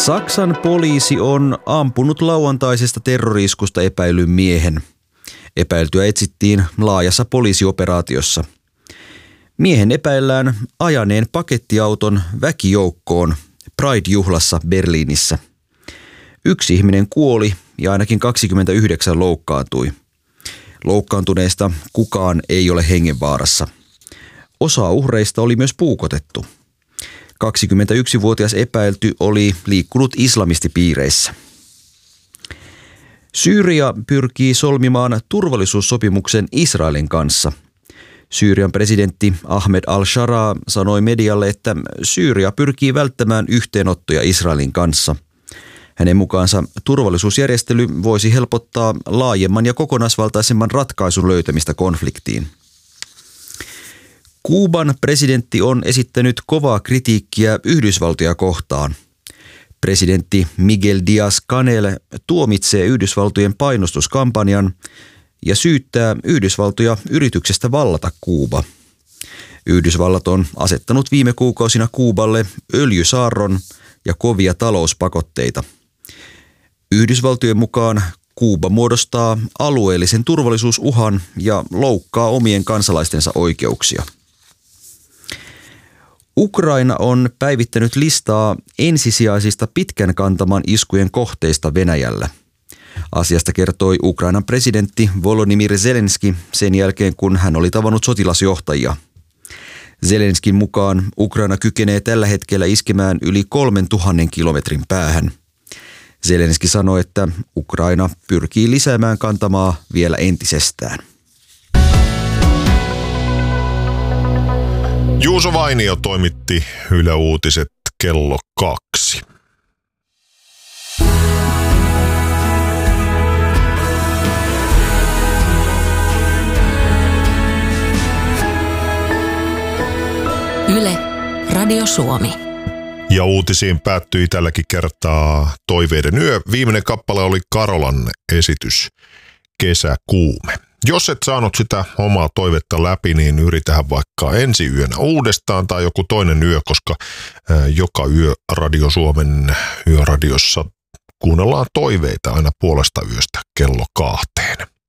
Saksan poliisi on ampunut lauantaisesta terrori-iskusta epäillyn miehen. Epäiltyä etsittiin laajassa poliisioperaatiossa. Miehen epäillään ajaneen pakettiauton väkijoukkoon Pride-juhlassa Berliinissä. 1 ihminen kuoli ja ainakin 29 loukkaantui. Loukkaantuneista kukaan ei ole hengenvaarassa. Osa uhreista oli myös puukotettu. 21-vuotias epäilty oli liikkunut islamistipiireissä. Syyria pyrkii solmimaan turvallisuussopimuksen Israelin kanssa. Syyrian presidentti Ahmed al-Sharaa sanoi medialle, että Syyria pyrkii välttämään yhteenottoja Israelin kanssa. Hänen mukaansa turvallisuusjärjestely voisi helpottaa laajemman ja kokonaisvaltaisemman ratkaisun löytämistä konfliktiin. Kuuban presidentti on esittänyt kovaa kritiikkiä Yhdysvaltoja kohtaan. Presidentti Miguel Díaz-Canel tuomitsee Yhdysvaltojen painostuskampanjan ja syyttää Yhdysvaltoja yrityksestä vallata Kuuba. Yhdysvallat on asettanut viime kuukausina Kuuballe öljysaarron ja kovia talouspakotteita. Yhdysvaltojen mukaan Kuuba muodostaa alueellisen turvallisuusuhan ja loukkaa omien kansalaistensa oikeuksia. Ukraina on päivittänyt listaa ensisijaisista pitkän kantaman iskujen kohteista Venäjällä. Asiasta kertoi Ukrainan presidentti Volodymyr Zelenskyi sen jälkeen, kun hän oli tavannut sotilasjohtajia. Zelenskin mukaan Ukraina kykenee tällä hetkellä iskemään yli 3000 kilometrin päähän. Zelenskyi sanoi, että Ukraina pyrkii lisäämään kantamaa vielä entisestään. Juuso Vainio toimitti Yle Uutiset kello 2. Yle, Radio Suomi. Ja uutisiin päättyi tälläkin kertaa Toiveiden yö. Viimeinen kappale oli Karolan esitys Kesäkuume. Jos et saanut sitä omaa toivetta läpi, niin yritähän vaikka ensi yönä uudestaan tai joku toinen yö, koska joka yö Radio Suomen yöradiossa kuunnellaan toiveita aina 1:30 kello 2.